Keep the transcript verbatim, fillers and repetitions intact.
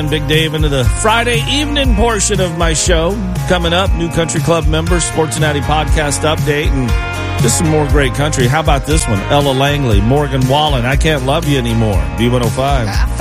Big Dave into the Friday evening portion of my show. Coming up, new country club members, Sportsnati podcast update, and just some more great country. How about this one? Ella Langley, Morgan Wallen, I Can't Love You Anymore, B one oh five.